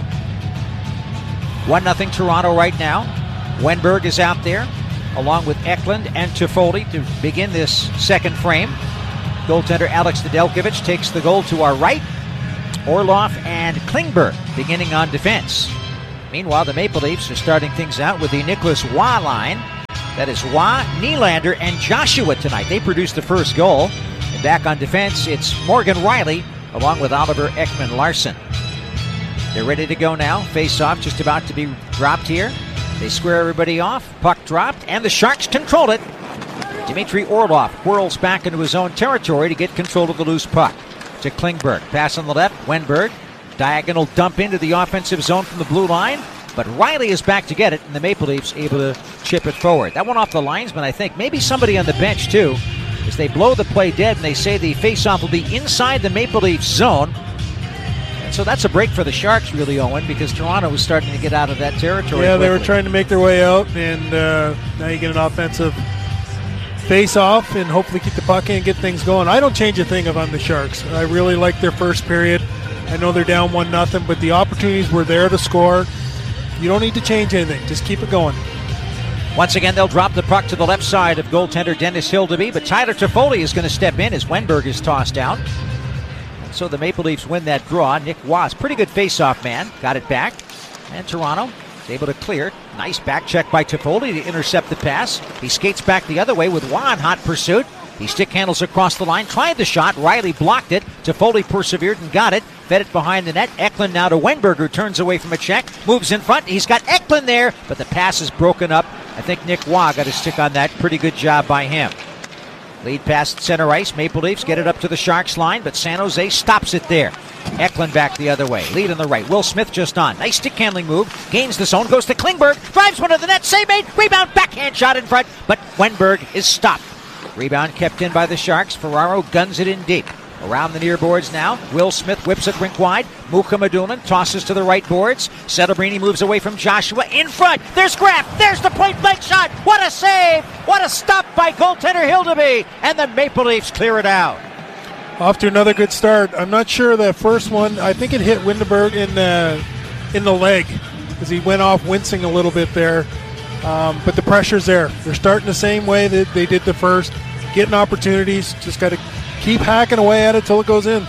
S3: 1-0 Toronto right now. Wenberg is out there, along with Eklund and Toffoli to begin this second frame. Goaltender Alex Nedeljkovic takes the goal to our right. Orlov and Klingberg beginning on defense. Meanwhile, the Maple Leafs are starting things out with the Nicholas Waugh line. That is Waugh, Nylander, and Joshua tonight. They produced the first goal. And back on defense, it's Morgan Riley along with Oliver Ekman-Larsson. They're ready to go now. Face-off just about to be dropped here. They square everybody off. Puck dropped, and the Sharks control it. Dmitry Orlov whirls back into his own territory to get control of the loose puck. To Klingberg. Pass on the left. Wenberg. Diagonal dump into the offensive zone from the blue line. But Riley is back to get it, and the Maple Leafs able to chip it forward. That one off the linesman, I think. Maybe somebody on the bench, too, as they blow the play dead, and they say the face-off will be inside the Maple Leafs zone. And so that's a break for the Sharks, really, Owen, because Toronto was starting to get out of that territory.
S4: Yeah,
S3: quickly.
S4: They were trying to make their way out, and now you get an offensive face-off and hopefully keep the puck in and get things going. I don't change a thing if I'm the Sharks. I really like their first period. I know they're down 1-0, but the opportunities were there to score. You don't need to change anything. Just keep it going.
S3: Once again, they'll drop the puck to the left side of goaltender Dennis Hildeby, but Tyler Toffoli is going to step in as Wenberg is tossed out. So the Maple Leafs win that draw. Nick Waugh, pretty good face-off man, got it back. And Toronto is able to clear. Nice back check by Toffoli to intercept the pass. He skates back the other way with Waugh in hot pursuit. He stick handles across the line, tried the shot. Riley blocked it. Toffoli persevered and got it. Fed it behind the net. Eklund now to Wenberg, who turns away from a check. Moves in front. He's got Eklund there, but the pass is broken up. I think Nick Waugh got a stick on that. Pretty good job by him. Lead pass at center ice. Maple Leafs get it up to the Sharks line, but San Jose stops it there. Eklund back the other way. Lead on the right. Will Smith just on. Nice stick handling move. Gains the zone. Goes to Klingberg. Drives one to the net. Save made. Rebound. Backhand shot in front, but Wenberg is stopped. Rebound kept in by the Sharks. Ferraro guns it in deep. Around the near boards now. Will Smith whips it rink wide. Muka Madulan tosses to the right boards. Setebrini moves away from Joshua. In front. There's Graff. There's the point blank shot. What a save. What a stop by goaltender Hildeby. And the Maple Leafs clear it out.
S4: Off to another good start. I'm not sure the first one. I think it hit Windenburg in the leg as he went off wincing a little bit there. But the pressure's there. They're starting the same way that they did the first. Getting opportunities. Just got to keep hacking away at it till it goes in.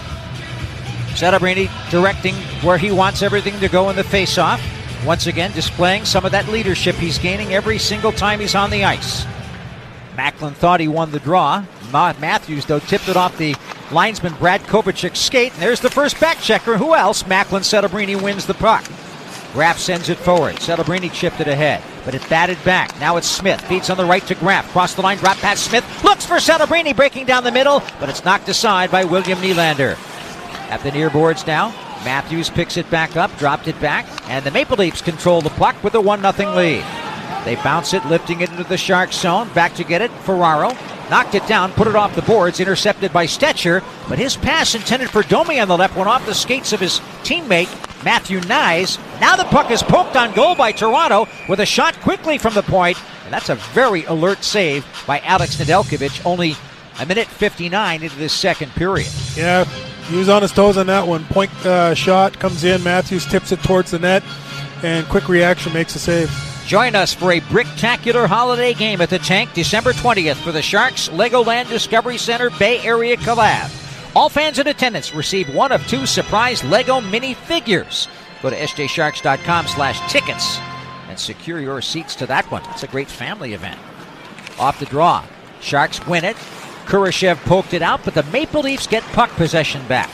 S3: Setebrini directing where he wants everything to go in the face-off. Once again, displaying some of that leadership he's gaining every single time he's on the ice. Macklin thought he won the draw. Matthews, though, tipped it off the linesman Brad Kovacic's skate. And there's the first back checker. Who else? Macklin. Setebrini wins the puck. Graff sends it forward. Setebrini chipped it ahead, but it batted back. Now it's Smith. Feeds on the right to Graff. Cross the line, drop pass Smith. Looks for Setebrini, breaking down the middle, but it's knocked aside by William Nylander. At the near boards now, Matthews picks it back up, dropped it back, and the Maple Leafs control the puck with a 1-0 lead. They bounce it, lifting it into the Sharks zone. Back to get it, Ferraro. Knocked it down, put it off the boards, intercepted by Stetcher, but his pass intended for Domi on the left went off the skates of his teammate, Matthew Knies. Now the puck is poked on goal by Toronto with a shot quickly from the point, and that's a very alert save by Alex Nedeljkovic, only a minute 59 into this second period.
S4: Yeah, he was on his toes on that one. Point shot comes in, Matthews tips it towards the net, and quick reaction makes a save.
S3: Join us for a bricktacular holiday game at the Tank December 20th for the Sharks Legoland Discovery Center Bay Area Collab. All fans in attendance receive one of 2 surprise Lego mini figures. Go to sjsharks.com/tickets and secure your seats to that one. It's a great family event. Off the draw. Sharks win it. Kurashev poked it out, but the Maple Leafs get puck possession back.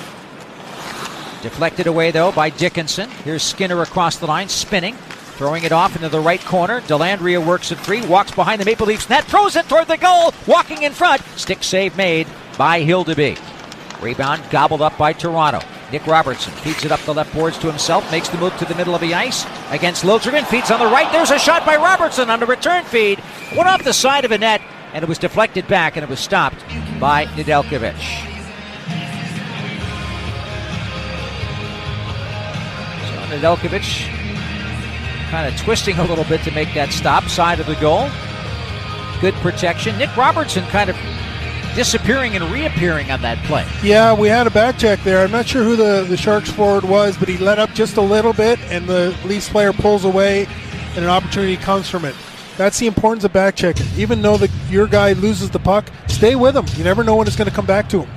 S3: Deflected away, though, by Dickinson. Here's Skinner across the line, spinning. Throwing it off into the right corner. Dellandrea works it free, walks behind the Maple Leafs net, throws it toward the goal, walking in front. Stick save made by Hildeby. Rebound gobbled up by Toronto. Nick Robertson feeds it up the left boards to himself, makes the move to the middle of the ice against Liljegren, feeds on the right. There's a shot by Robertson on the return feed. Went off the side of a net, and it was deflected back, and it was stopped by Nedeljkovic. So Nedeljkovic kind of twisting a little bit to make that stop, side of the goal. Good protection. Nick Robertson kind of disappearing and reappearing on that play.
S4: Yeah, we had a back check there. I'm not sure who the Sharks forward was, but he let up just a little bit, and the Leafs player pulls away, and an opportunity comes from it. That's the importance of back checking. Even though your guy loses the puck, stay with him. You never know when it's going to come back to him.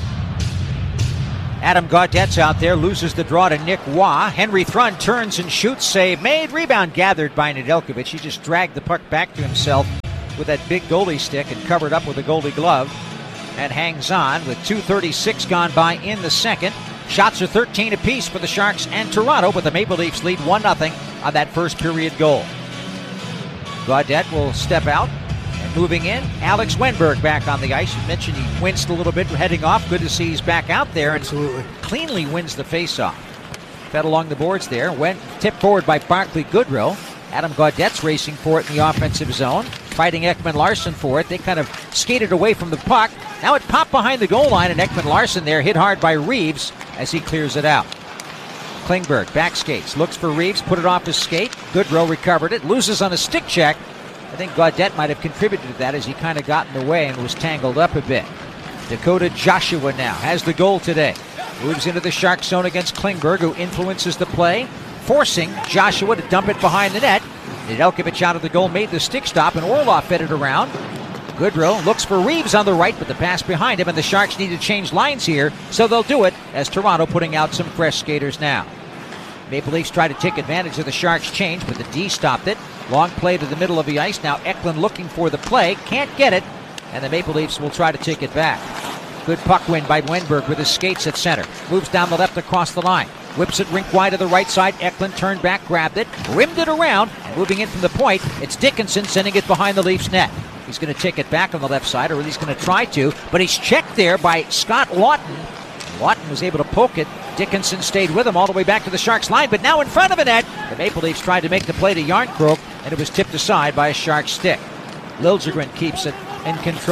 S3: Adam Gaudette's out there, loses the draw to Nick Waugh. Henry Thrun turns and shoots, save made. Rebound gathered by Nedeljkovic. He just dragged the puck back to himself with that big goalie stick and covered up with a goalie glove. And hangs on with 2:36 gone by in the second. Shots are 13 apiece for the Sharks and Toronto, but the Maple Leafs lead 1-0 on that first period goal. Gaudette will step out. Moving in, Alex Wenberg back on the ice. You mentioned he winced a little bit heading off. Good to see he's back out there.
S4: Absolutely.
S3: Cleanly wins the faceoff. Fed along the boards there. Went tipped forward by Barclay Goodrow. Adam Gaudette's racing for it in the offensive zone. Fighting Ekman Larsson for it. They kind of skated away from the puck. Now it popped behind the goal line, and Ekman Larsson there hit hard by Reeves as he clears it out. Klingberg back skates. Looks for Reeves. Put it off his skate. Goodrow recovered it. Loses on a stick check. I think Gaudette might have contributed to that as he kind of got in the way and was tangled up a bit. Dakota Joshua now has the goal today. Moves into the Shark zone against Klingberg, who influences the play, forcing Joshua to dump it behind the net. Nedeljkovic out of the goal, made the stick stop, and Orlov fed it around. Goodrow looks for Reeves on the right, but the pass behind him, and the Sharks need to change lines here, so they'll do it as Toronto putting out some fresh skaters now. Maple Leafs try to take advantage of the Sharks' change, but the D stopped it. Long play to the middle of the ice. Now Eklund looking for the play. Can't get it. And the Maple Leafs will try to take it back. Good puck win by Wenberg with his skates at center. Moves down the left across the line. Whips it rink wide to the right side. Eklund turned back, grabbed it, rimmed it around. And moving in from the point, it's Dickinson sending it behind the Leafs net. He's going to take it back on the left side, or at least going to try to. But he's checked there by Scott Lawton. Lawton was able to poke it. Dickinson stayed with him all the way back to the Sharks line, but now in front of the net, the Maple Leafs tried to make the play to Jarnkrok, and it was tipped aside by a Shark stick. Liljegren keeps it in control.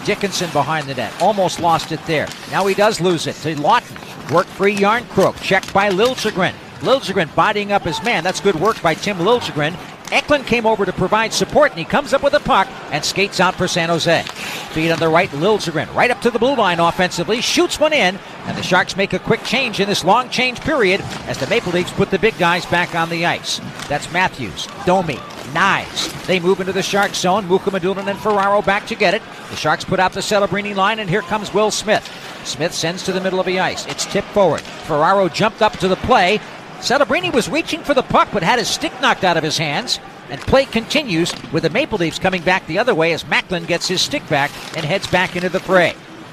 S3: Dickinson behind the net. Almost lost it there. Now he does lose it to Lawton. Work free Yarncroke. Checked by Liljegren. Liljegren bodying up his man. That's good work by Tim Liljegren. Eklund came over to provide support, and he comes up with a puck and skates out for San Jose. Feed on the right, Liljegren right up to the blue line offensively, shoots one in, and the Sharks make a quick change in this long change period as the Maple Leafs put the big guys back on the ice. That's Matthews, Domi, Knives. They move into the Sharks zone. Mukhamadullin and Ferraro back to get it. The Sharks put out the Celebrini line, and here comes Will Smith. Smith sends to the middle of the ice. It's tipped forward. Ferraro jumped up to the play. Celebrini was reaching for the puck but had his stick knocked out of his hands, and play continues with the Maple Leafs coming back the other way as Macklin gets his stick back and heads back into the fray.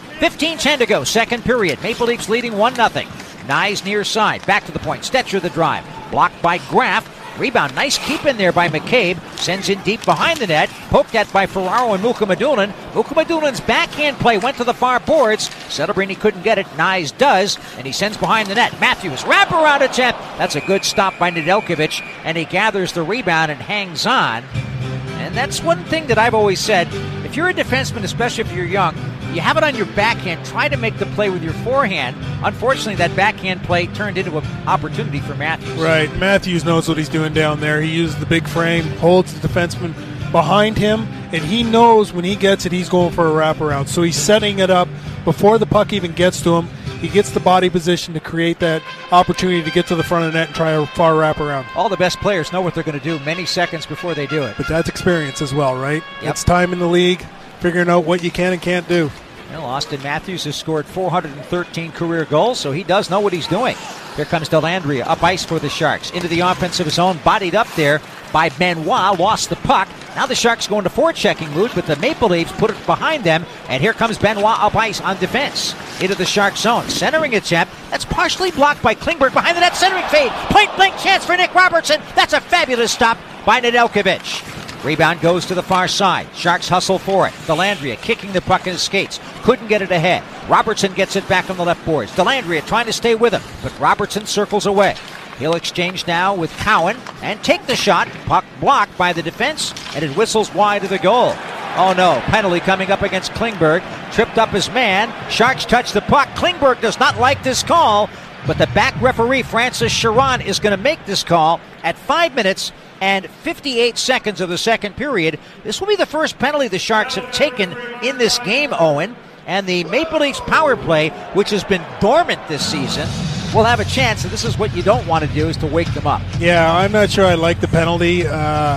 S3: 15:10 to go, second period. Maple Leafs leading 1-0. Nyes near side, back to the point. Stetcher the drive, blocked by Graff. Rebound, nice keep in there by McCabe. Sends in deep behind the net. Poked at by Ferraro and Mukhamadullin. Mukhamadullin's backhand play went to the far boards. Celebrini couldn't get it. Nyes does, and he sends behind the net. Matthews, wraparound attempt. That's a good stop by Nedeljkovic, and he gathers the rebound and hangs on. And that's one thing that I've always said. If you're a defenseman, especially if you're young, you have it on your backhand. Try to make the play with your forehand. Unfortunately, that backhand play turned into an opportunity for Matthews.
S4: Right. Matthews knows what he's doing down there. He uses the big frame, holds the defenseman behind him, and he knows when he gets it, he's going for a wraparound. So he's setting it up before the puck even gets to him. He gets the body position to create that opportunity to get to the front of the net and try a far wraparound.
S3: All the best players know what they're going to do many seconds before they do it.
S4: But that's experience as well, right?
S3: Yep.
S4: It's time in the league, figuring out what you can and can't do.
S3: Well, Austin Matthews has scored 413 career goals, so he does know what he's doing. Here comes Dellandrea, up ice for the Sharks. Into the offensive zone, bodied up there by Benoit, lost the puck. Now the Sharks go into forechecking mood, but the Maple Leafs put it behind them, and here comes Benoit up ice on defense. Into the Shark zone, centering attempt. That's partially blocked by Klingberg behind the net, centering fade. Point blank chance for Nick Robertson. That's a fabulous stop by Nedeljkovic. Rebound goes to the far side. Sharks hustle for it. Dellandrea kicking the puck in his skates. Couldn't get it ahead. Robertson gets it back on the left boards. Dellandrea trying to stay with him, but Robertson circles away. He'll exchange now with Cowan and take the shot. Puck blocked by the defense, and it whistles wide of the goal. Oh no, penalty coming up against Klingberg. Tripped up his man. Sharks touch the puck. Klingberg does not like this call, but the back referee, Francis Sharon, is going to make this call at 5 minutes and 58 seconds of the second period. This will be the first penalty the Sharks have taken in this game, Owen. And the Maple Leafs power play, which has been dormant this season, will have a chance. And this is what you don't want to do, is to wake them up.
S4: Yeah, I'm not sure I like the penalty. The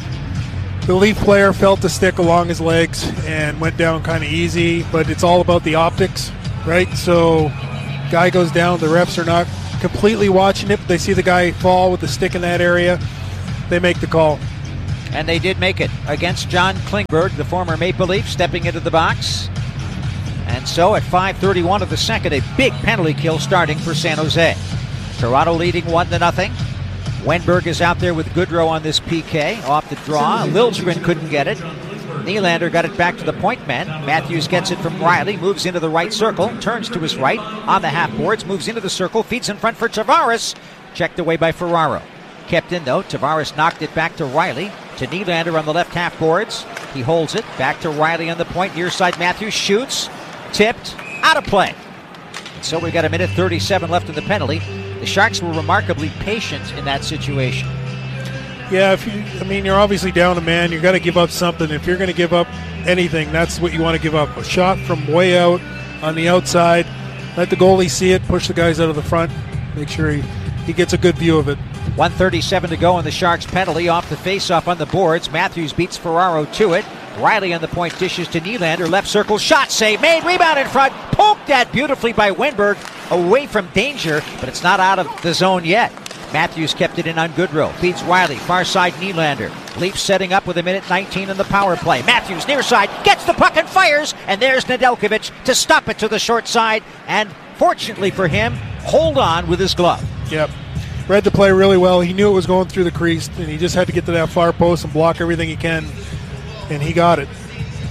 S4: Leaf player felt the stick along his legs and went down kind of easy, but it's all about the optics, right? So guy goes down, the refs are not completely watching it, but they see the guy fall with the stick in that area. They make the call.
S3: And they did make it against John Klingberg, the former Maple Leaf, stepping into the box. And so at 5:31 of the second, a big penalty kill starting for San Jose. Toronto leading 1-0. Wenberg is out there with Goodrow on this PK, off the draw. Liljegren couldn't get it. Nylander got it back to the point man. Matthews gets it from Riley, moves into the right circle, turns to his right, on the half boards, moves into the circle, feeds in front for Tavares. Checked away by Ferraro. Kept in though. Tavares knocked it back to Riley. To Nylander on the left half boards. He holds it. Back to Riley on the point. Near side Matthews shoots. Tipped. Out of play. And so we've got 1:37 left in the penalty. The Sharks were remarkably patient in that situation.
S4: Yeah, you're obviously down a man. You've got to give up something. If you're going to give up anything, that's what you want to give up. A shot from way out on the outside. Let the goalie see it. Push the guys out of the front. Make sure he gets a good view of it.
S3: 1:37 to go on the Sharks penalty. Off the face-off on the boards. Matthews beats Ferraro to it. Riley on the point dishes to Nylander. Left circle shot save made. Rebound in front. Poked at beautifully by Wenberg. Away from danger, but it's not out of the zone yet. Matthews kept it in on Goodrow. Feeds Riley. Far side Nylander. Leafs setting up with 1:19 in the power play. Matthews near side. Gets the puck and fires. And there's Nedeljkovic to stop it to the short side. And fortunately for him, hold on with his glove.
S4: Yep. Read the play really well. He knew it was going through the crease, and he just had to get to that far post and block everything he can, and he got it.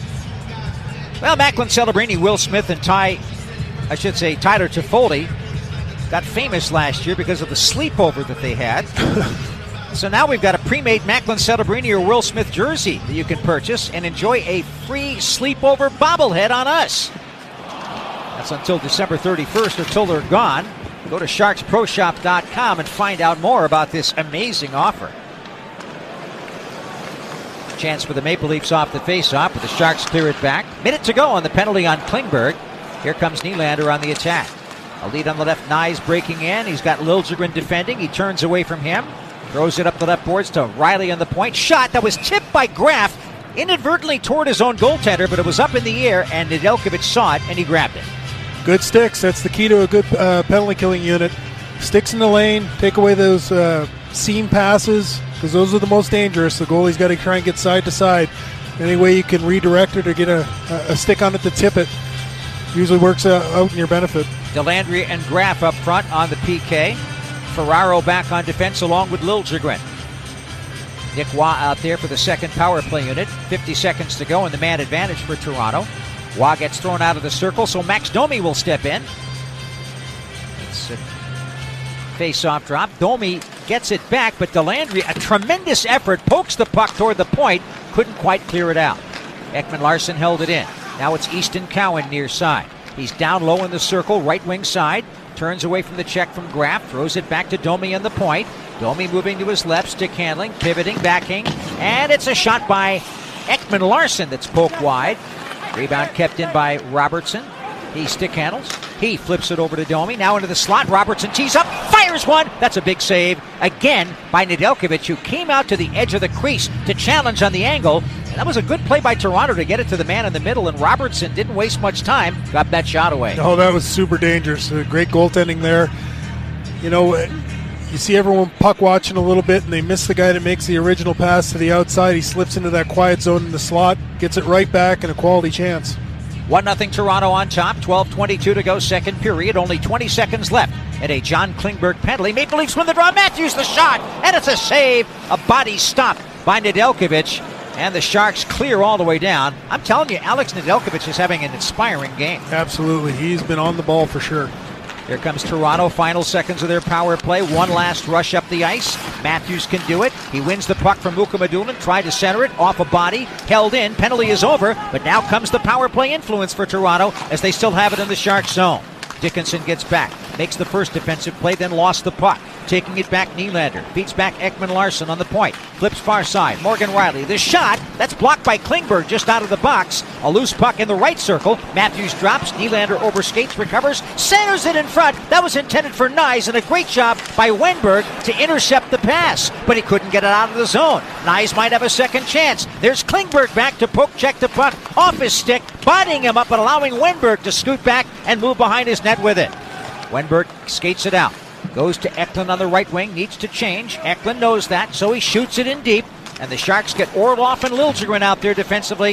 S3: Well, Macklin, Celebrini, Will Smith, and Tyler Toffoli got famous last year because of the sleepover that they had. So now we've got a pre-made Macklin Celebrini or Will Smith jersey that you can purchase and enjoy a free sleepover bobblehead on us. That's until December 31st or till they're gone. Go to sharksproshop.com and find out more about this amazing offer. Chance for the Maple Leafs off the face-off, but the Sharks clear it back. Minute to go on the penalty on Klingberg. Here comes Nylander on the attack. A lead on the left, Nyes breaking in. He's got Liljegren defending. He turns away from him. Throws it up the left boards to Riley on the point. Shot that was tipped by Graf. Inadvertently toward his own goaltender, but it was up in the air, and Nedeljkovic saw it, and he grabbed it.
S4: Good sticks. That's the key to a good penalty-killing unit. Sticks in the lane. Take away those seam passes, because those are the most dangerous. The goalie's got to try and get side to side. Any way you can redirect it or get a stick on it to tip it usually works out in your benefit.
S3: Dellandrea and Graf up front on the PK. Ferraro back on defense along with Liljegren. Nick Waugh out there for the second power play unit. 50 seconds to go and the man advantage for Toronto. Waugh gets thrown out of the circle, so Max Domi will step in. It's a face-off drop. Domi gets it back, but Dellandrea, a tremendous effort, pokes the puck toward the point. Couldn't quite clear it out. Ekman Larsson held it in. Now it's Easton Cowan near side. He's down low in the circle, right wing side. Turns away from the check from Graf, throws it back to Domi on the point. Domi moving to his left, stick handling, pivoting, backing, and it's a shot by Ekman Larsson that's poked wide. Rebound kept in by Robertson. He stick handles. He flips it over to Domi. Now into the slot. Robertson tees up, fires one. That's a big save again by Nedeljkovic, who came out to the edge of the crease to challenge on the angle. And that was a good play by Toronto to get it to the man in the middle, and Robertson didn't waste much time. Got that shot away.
S4: Oh, that was super dangerous. Great goaltending there. You know, you see everyone puck watching a little bit, and they miss the guy that makes the original pass to the outside. He slips into that quiet zone in the slot, gets it right back, and a quality chance.
S3: 1-0 Toronto on top, 12:22 to go, second period, only 20 seconds left. And a John Klingberg penalty. Maple Leafs win the draw. Matthews the shot, and it's a save. A body stop by Nedeljkovic, and the Sharks clear all the way down. I'm telling you, Alex Nedeljkovic is having an inspiring game.
S4: Absolutely. He's been on the ball for sure.
S3: Here comes Toronto, final seconds of their power play. One last rush up the ice. Matthews can do it. He wins the puck from Mukhamadullin, tried to center it, off a body, held in. Penalty is over, but now comes the power play influence for Toronto as they still have it in the Sharks zone. Dickinson gets back, makes the first defensive play, then lost the puck. Taking it back, Nylander beats back Ekman Larsson on the point. Flips far side, Morgan Riley. The shot, that's blocked by Klingberg just out of the box. A loose puck in the right circle. Matthews drops, Nylander overskates, recovers, centers it in front. That was intended for Nyes, and a great job by Wenberg to intercept the pass, but he couldn't get it out of the zone. Nyes might have a second chance. There's Klingberg back to poke check the puck off his stick, bodying him up and allowing Wenberg to scoot back and move behind his net with it. Wenberg skates it out. Goes to Eklund on the right wing, needs to change. Eklund knows that, so he shoots it in deep. And the Sharks get Orlov and Liljegren out there defensively.